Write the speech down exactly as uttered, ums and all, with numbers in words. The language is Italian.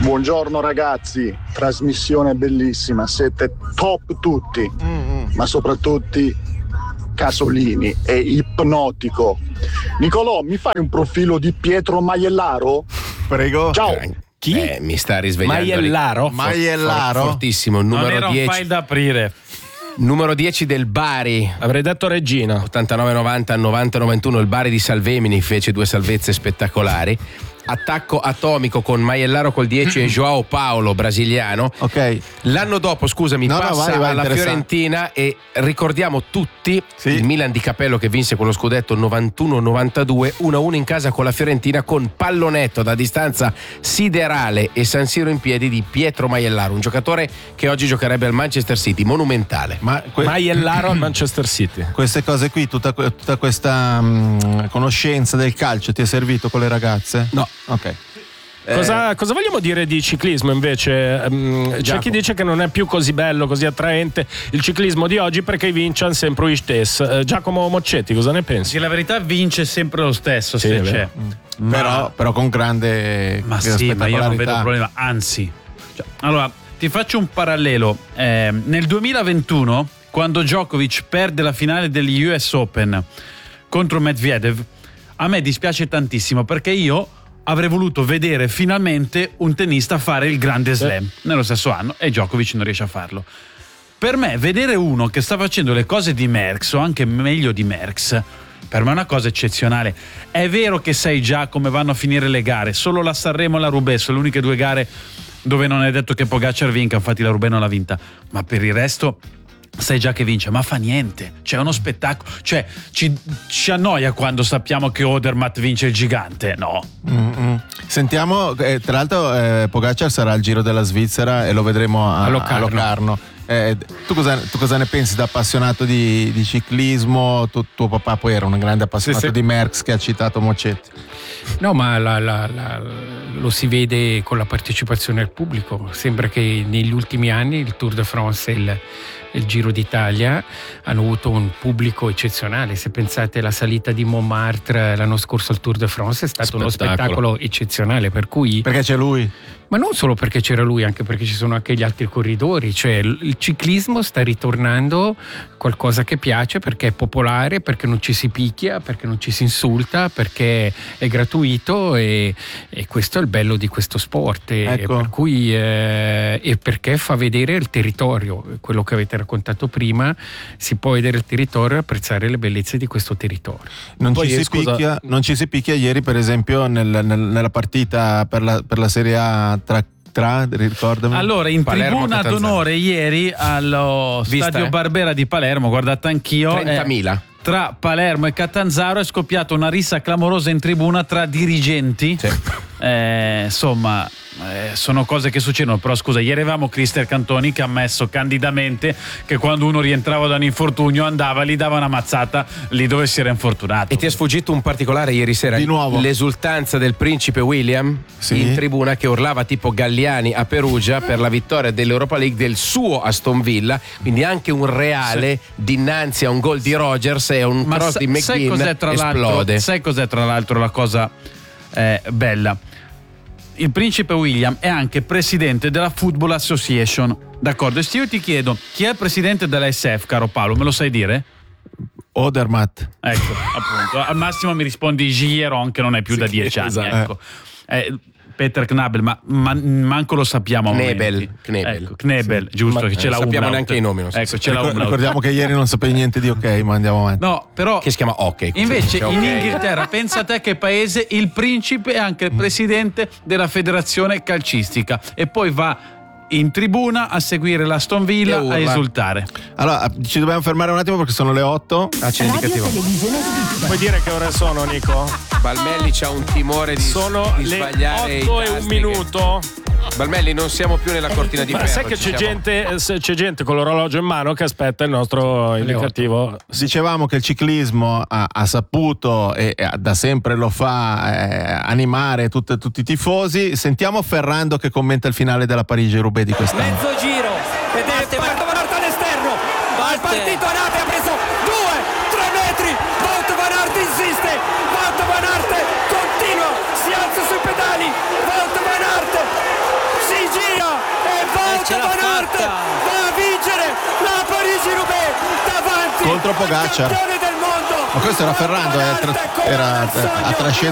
Buongiorno ragazzi, trasmissione bellissima, siete top tutti, mm-hmm. ma soprattutto Casolini è ipnotico. Nicolò, mi fai un profilo di Pietro Maiellaro? Prego. Ciao. Chi? Eh, mi sta risvegliando. Maiellaro? Maiellaro? For- fortissimo, numero non era dieci. un file da aprire. Numero dieci del Bari. Avrei detto Regina. ottantanove novanta, novanta novantuno, il Bari di Salvemini fece due salvezze spettacolari. Attacco atomico con Maiellaro col dieci e Joao Paolo brasiliano. Ok. L'anno dopo, scusami, no, passa no, vai, vai, alla Fiorentina e ricordiamo tutti sì. il Milan di Capello che vinse quello scudetto novantuno novantadue, uno a uno in casa con la Fiorentina con pallonetto da distanza siderale e San Siro in piedi di Pietro Maiellaro, un giocatore che oggi giocherebbe al Manchester City, monumentale. Ma que- Maiellaro al Manchester City. Queste cose qui, tutta, tutta questa mh, conoscenza del calcio ti è servito con le ragazze? No. Ok. Cosa, cosa vogliamo dire di ciclismo invece? Um, c'è chi dice che non è più così bello, così attraente il ciclismo di oggi perché vince sempre lo stesso. Uh, Giacomo Moccetti, cosa ne pensi? Sì, la verità vince sempre lo stesso, sì, se c'è. Ma, però, però con grande Ma sì, ma io non vedo problema, anzi. Cioè, allora, ti faccio un parallelo. Eh, nel duemilaventuno, quando Djokovic perde la finale degli U S Open contro Medvedev, a me dispiace tantissimo perché io avrei voluto vedere finalmente un tennista fare il grande slam nello stesso anno e Djokovic non riesce a farlo. Per me vedere uno che sta facendo le cose di Merckx o anche meglio di Merckx, per me è una cosa eccezionale. È vero che sai già come vanno a finire le gare, solo la Sanremo e la Roubaix sono le uniche due gare dove non è detto che Pogacar vinca, infatti la Roubaix non l'ha vinta, ma per il resto sai già che vince, ma fa niente, c'è uno spettacolo, cioè ci, ci annoia quando sappiamo che Odermatt vince il gigante, no? Mm-hmm. Sentiamo, eh, tra l'altro eh, Pogacar sarà al Giro della Svizzera e lo vedremo a, a Locarno, a Locarno. Eh, tu, cosa, tu cosa ne pensi da appassionato di, di ciclismo? Tu, tuo papà poi era un grande appassionato sì, sì. di Merckx che ha citato Moccetti. No, ma la, la, la, lo si vede con la partecipazione del pubblico. Sembra che negli ultimi anni il Tour de France e il, il Giro d'Italia hanno avuto un pubblico eccezionale. Se pensate alla salita di Montmartre l'anno scorso al Tour de France è stato spettacolo. uno spettacolo eccezionale, per cui perché c'è lui? Ma non solo perché c'era lui, anche perché ci sono anche gli altri corridori, cioè il ciclismo sta ritornando qualcosa che piace perché è popolare, perché non ci si picchia, perché non ci si insulta, perché è gratuito e, e questo è il bello di questo sport e, ecco. per cui eh, e perché fa vedere il territorio, quello che avete raccontato prima, si può vedere il territorio e apprezzare le bellezze di questo territorio. Non, Poi, ci, si scusa, picchia, non ci si picchia ieri per esempio nel, nel, nella partita per la, per la Serie A tra, tra ricordami. Allora in Palermo, tribuna Catanzaro. d'onore ieri allo Vista, Stadio eh? Barbera di Palermo, guardate anch'io, trentamila. eh, tra Palermo e Catanzaro è scoppiata una rissa clamorosa in tribuna tra dirigenti. Sì. Eh, insomma, eh, sono cose che succedono. Però scusa, ieri avevamo Cristian Cantoni che ha ammesso candidamente che quando uno rientrava da un infortunio andava, gli dava una mazzata lì dove si era infortunato. E ti è sfuggito un particolare ieri sera? Di nuovo. L'esultanza del principe William sì. in tribuna che urlava tipo Galliani a Perugia per la vittoria dell'Europa League del suo Aston Villa, quindi anche un reale sì. dinanzi a un gol di Rodgers e un Ma cross sa- di McGinn sai cos'è tra esplode. l'altro, sai cos'è tra l'altro la cosa eh, bella? Il principe William è anche presidente della Football Association, d'accordo? E se io ti chiedo chi è il presidente della S F, caro Paolo, me lo sai dire? Odermatt. Ecco, appunto, al massimo mi rispondi Giron che non è più sì, da dieci anni, esatto. ecco. Eh, Peter Knabel, ma, ma manco lo sappiamo. Knebel, Knebel. Ecco, Knebel, sì. giusto, ma, che ce eh, l'ha sappiamo umlaut. neanche i nomi. Non so. Ecco, ce l'ha umlaut. Ricordiamo che ieri non sapevi niente di ok, ma andiamo avanti. No, però che si chiama hockey. invece cioè, in okay. Inghilterra, pensa a te che paese, il principe è anche il presidente della federazione calcistica e poi va in tribuna a seguire l'Aston Villa a esultare. Allora, ci dobbiamo fermare un attimo perché sono le otto. Accendicativo. Puoi dire che ore sono, Nico? Balmelli c'ha un timore di, sono di le sbagliare otto i e un tasti minuto. Che... Balmelli, non siamo più nella cortina di Ma ferro. sai che c'è siamo... gente, se c'è gente con l'orologio in mano che aspetta il nostro indicativo. Dicevamo che il ciclismo ha, ha saputo e, e da sempre lo fa eh, animare tutte, tutti i tifosi. Sentiamo Ferrando che commenta il finale della Parigi-Roubaix di quest'anno. Mezzo giro, vedete, Wout van Aert all'esterno, va il partito, Arate ha preso due, tre metri, Wout van Aert insiste, Wout van Aert continua, si alza sui pedali, Wout van Aert Ce l'ha Van Aert fatta. va a vincere la Parigi-Roubaix davanti contro Pogacar. al campione del mondo. Ma questo era Ferrando, eh, tra- era, eh, ha trasceso